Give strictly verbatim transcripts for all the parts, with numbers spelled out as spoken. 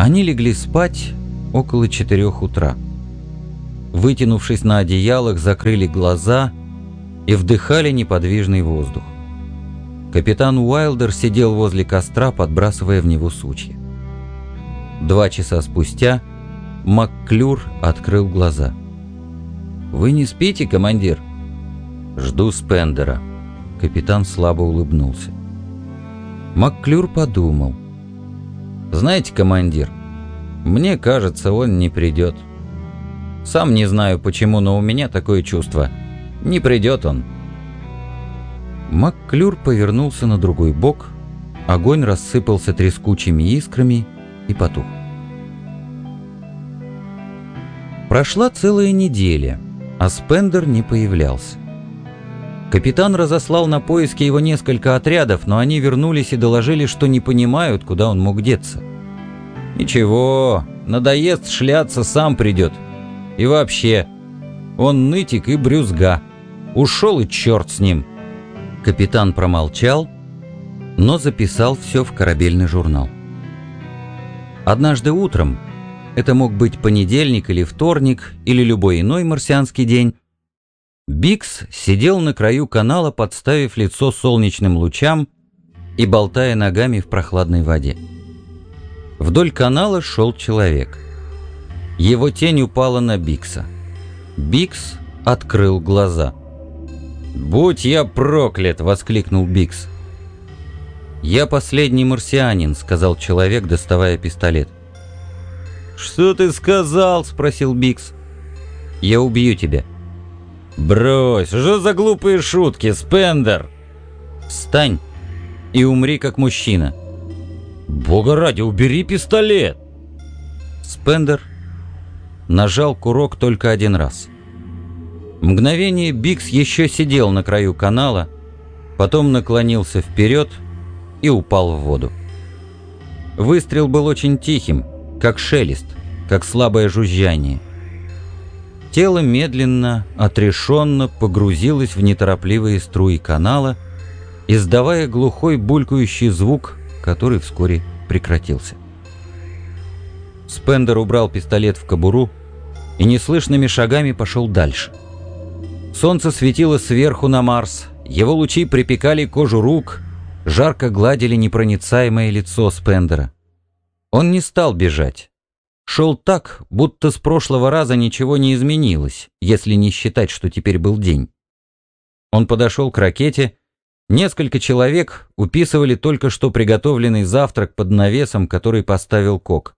Они легли спать около четырех утра. Вытянувшись на одеялах, закрыли глаза и вдыхали неподвижный воздух. Капитан Уайлдер сидел возле костра, подбрасывая в него сучья. Два часа спустя МакКлюр открыл глаза. «Вы не спите, командир?» «Жду Спендера». Капитан слабо улыбнулся. МакКлюр подумал. «Знаете, командир, мне кажется, он не придет. Сам не знаю почему, но у меня такое чувство. Не придет он». МакКлюр повернулся на другой бок, огонь рассыпался трескучими искрами и потух. Прошла целая неделя, а Спендер не появлялся. Капитан разослал на поиски его несколько отрядов, но они вернулись и доложили, что не понимают, куда он мог деться. «Ничего, надоест шляться, сам придет. И вообще, он нытик и брюзга. Ушел и черт с ним». Капитан промолчал, но записал все в корабельный журнал. Однажды утром, это мог быть понедельник или вторник, или любой иной марсианский день, Бикс сидел на краю канала, подставив лицо солнечным лучам и болтая ногами в прохладной воде. Вдоль канала шел человек. Его тень упала на Бикса. Бикс открыл глаза. «Будь я проклят!» — воскликнул Бикс. «Я последний марсианин», — сказал человек, доставая пистолет. «Что ты сказал?» — спросил Бикс. «Я убью тебя». «Брось, что за глупые шутки, Спендер?» «Встань и умри как мужчина». «Бога ради, убери пистолет!» Спендер нажал курок только один раз. Мгновение Бикс еще сидел на краю канала, потом наклонился вперед и упал в воду. Выстрел был очень тихим, как шелест, как слабое жужжание. Тело медленно, отрешенно погрузилось в неторопливые струи канала, издавая глухой булькающий звук, который вскоре прекратился. Спендер убрал пистолет в кобуру и неслышными шагами пошел дальше. Солнце светило сверху на Марс, его лучи припекали кожу рук, жарко гладили непроницаемое лицо Спендера. Он не стал бежать. Шел так, будто с прошлого раза ничего не изменилось, если не считать, что теперь был день. Он подошел к ракете. Несколько человек уписывали только что приготовленный завтрак под навесом, который поставил Кок.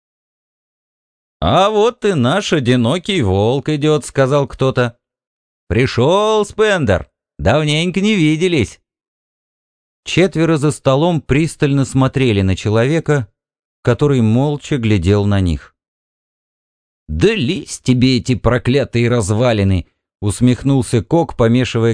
«А вот и наш одинокий волк идет», — сказал кто-то. «Пришел, Спендер! Давненько не виделись!» Четверо за столом пристально смотрели на человека, который молча глядел на них. «Да лезь тебе эти проклятые развалины!» — усмехнулся Кок, помешивая